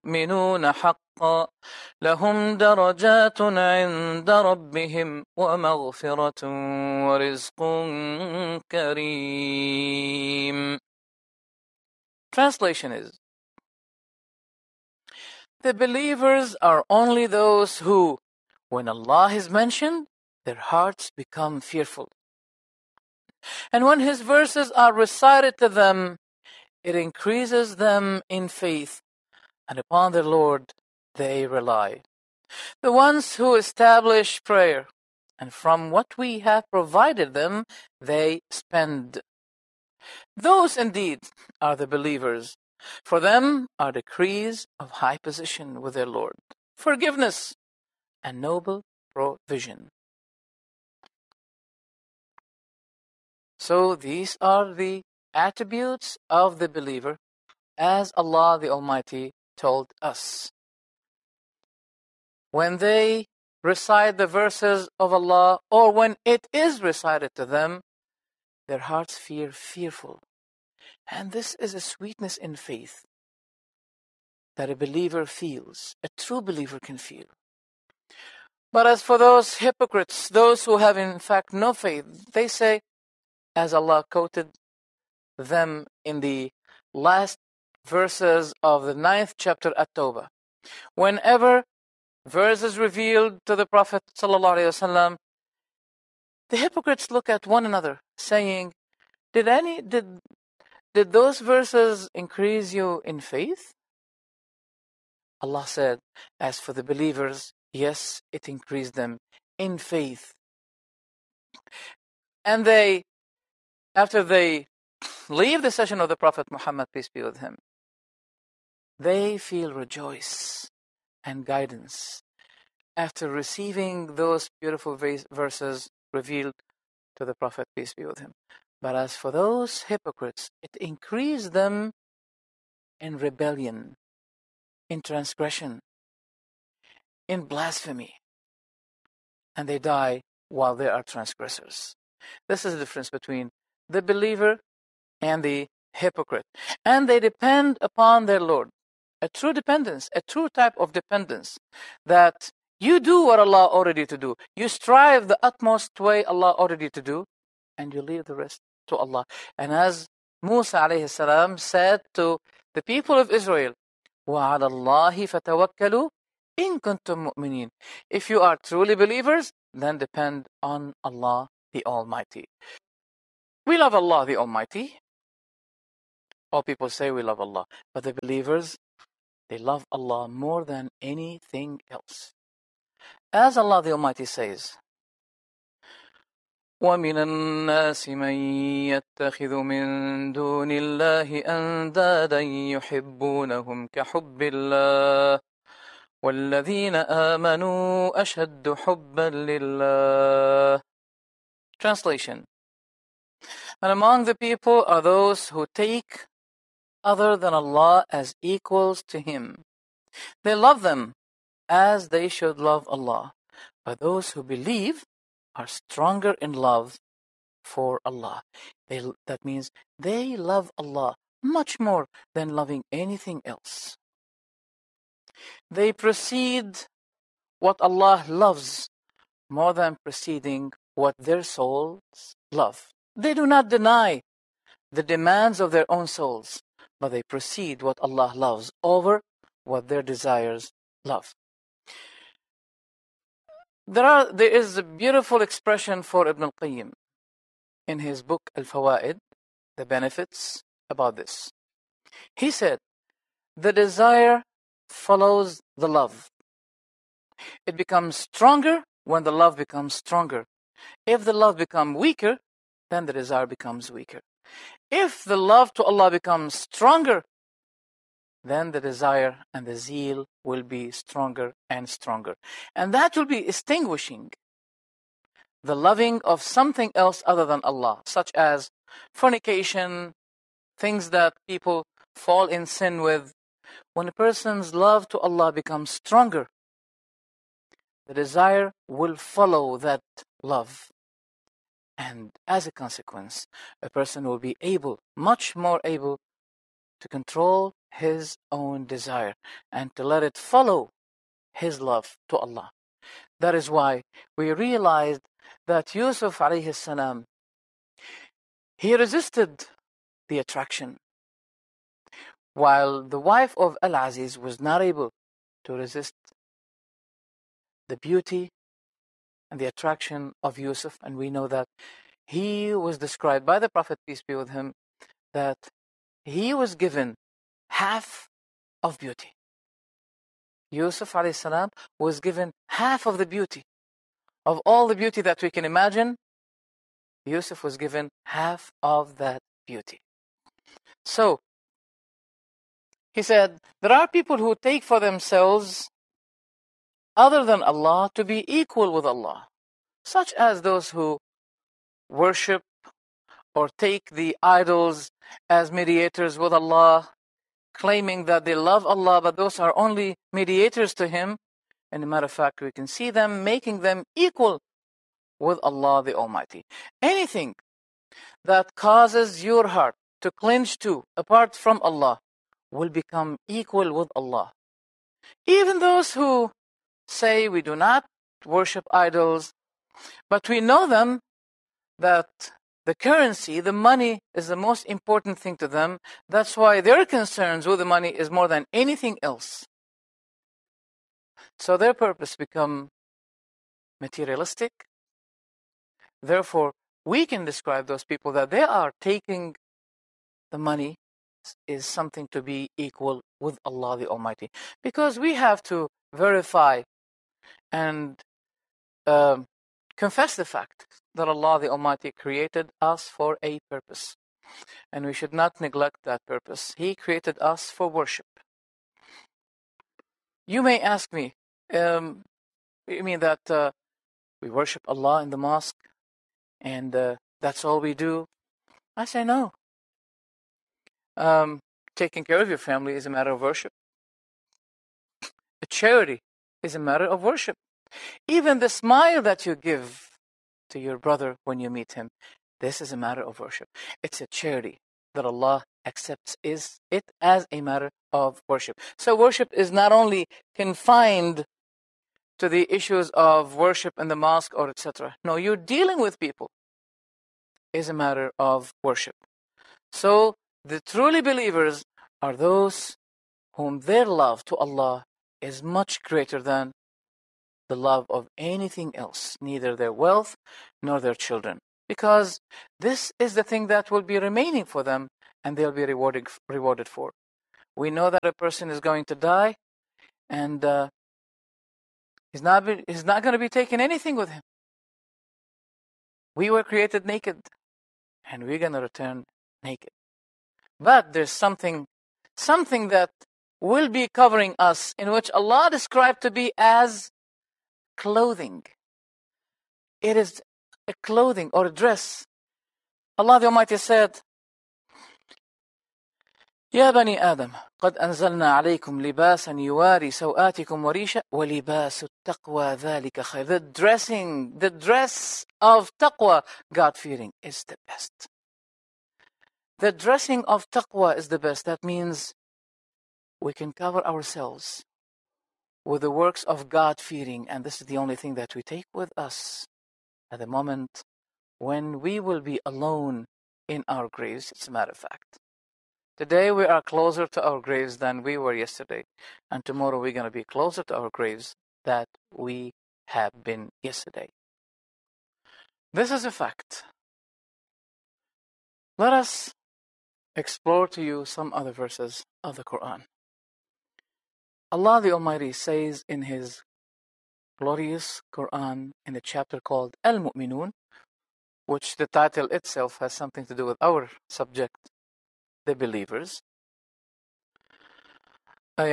المؤمنون حقا لهم درجات عند ربهم ومغفرة ورزق كريم. Translation is, the believers are only those who, when Allah is mentioned, their hearts become fearful. And when His verses are recited to them, it increases them in faith, and upon their Lord they rely. The ones who establish prayer, and from what we have provided them, they spend. Those indeed are the believers. For them are decrees of high position with their Lord, forgiveness, and noble provision. So these are the attributes of the believer, as Allah the Almighty told us. When they recite the verses of Allah, or when it is recited to them, their hearts feel fearful. And this is a sweetness in faith that a believer feels, a true believer can feel. But as for those hypocrites, those who have in fact no faith, they say, as Allah quoted them in the last verses of the 9th chapter At-Tawbah, whenever verses revealed to the Prophet ﷺ, the hypocrites look at one another, saying, Did those verses increase you in faith? Allah said, as for the believers, yes, it increased them in faith. And after they leave the session of the Prophet Muhammad, peace be with him, they feel rejoice and guidance after receiving those beautiful verses revealed to the Prophet, peace be with him. But as for those hypocrites, it increased them in rebellion, in transgression, in blasphemy, and they die while they are transgressors. This is the difference between the believer and the hypocrite. And they depend upon their Lord. A true dependence, a true type of dependence, that you do what Allah ordered you to do. You strive the utmost way Allah ordered you to do, and you leave the rest to Allah. And as Musa alayhi salam said to the people of Israel, وَعَلَى اللَّهِ فَتَوَكَّلُوا إِن كُنتُم مُؤْمِنِينَ. If you are truly believers, then depend on Allah the Almighty. We love Allah the Almighty. All people say we love Allah. But the believers, they love Allah more than anything else. As Allah the Almighty says, وَمِنَ النَّاسِ مَن يَتَّخِذُ مِن دُونِ اللَّهِ أَندَادًا يُحِبُّونَهُمْ كَحُبِّ اللَّهِ وَالَّذِينَ آمَنُوا أَشَدُّ حُبًّا لِلَّهِ. Translation. And among the people are those who take other than Allah as equals to Him. They love them as they should love Allah. But those who believe are stronger in love for Allah. That means they love Allah much more than loving anything else. They precede what Allah loves more than preceding what their souls love. They do not deny the demands of their own souls, but they precede what Allah loves over what their desires love. There is a beautiful expression for Ibn al-Qayyim in his book Al-Fawaid, the benefits, about this. He said, the desire follows the love. It becomes stronger when the love becomes stronger. If the love becomes weaker, then the desire becomes weaker. If the love to Allah becomes stronger, then the desire and the zeal will be stronger and stronger. And that will be extinguishing the loving of something else other than Allah, such as fornication, things that people fall in sin with. When a person's love to Allah becomes stronger, the desire will follow that love. And as a consequence, a person will be able, much more able, to control his own desire and to let it follow his love to Allah. That is why we realized that Yusuf alayhi salam, he resisted the attraction, while the wife of Al-Aziz was not able to resist the beauty and the attraction of Yusuf. And we know that he was described by the Prophet, peace be with him, that he was given half of beauty. Yusuf alayhi salam was given half of the beauty. Of all the beauty that we can imagine, Yusuf was given half of that beauty. So, he said, there are people who take for themselves other than Allah to be equal with Allah, such as those who worship or take the idols as mediators with Allah, claiming that they love Allah, but those are only mediators to Him. And as a matter of fact, we can see them making them equal with Allah the Almighty. Anything that causes your heart to clinch to apart from Allah will become equal with Allah. Even those who say we do not worship idols, but we know them that the currency, the money, is the most important thing to them. That's why their concerns with the money is more than anything else. So their purpose become materialistic. Therefore, we can describe those people that they are taking the money is something to be equal with Allah the Almighty. Because we have to verify and confess the fact that Allah the Almighty created us for a purpose. And we should not neglect that purpose. He created us for worship. You may ask me, you mean that we worship Allah in the mosque and that's all we do? I say no. Taking care of your family is a matter of worship. A charity is a matter of worship. Even the smile that you give to your brother when you meet him, this is a matter of worship. It's a charity that Allah accepts it as a matter of worship. So worship is not only confined to the issues of worship in the mosque or etc. No, you're dealing with people is a matter of worship. So the truly believers are those whom their love to Allah is much greater than the love of anything else, neither their wealth nor their children. Because this is the thing that will be remaining for them and they'll be rewarded for. We know that a person is going to die and he's not going to be taking anything with him. We were created naked and we're going to return naked. But there's something that will be covering us, in which Allah described to be as clothing. It is a clothing or a dress. Allah the Almighty said, يا بني آدم قد أنزلنا عليكم لباسا يواري سوآتكم وريشا ولباس التقوى ذلك خير. The dress of taqwa, God-fearing, is the best. The dressing of taqwa is the best. That means we can cover ourselves with the works of God-fearing, and this is the only thing that we take with us at the moment when we will be alone in our graves. It's a matter of fact. Today we are closer to our graves than we were yesterday, and tomorrow we're going to be closer to our graves than we have been yesterday. This is a fact. Let us explore to you some other verses of the Quran. Allah the Almighty says in His glorious Quran in a chapter called Al-Mu'minun, which the title itself has something to do with our subject, the believers.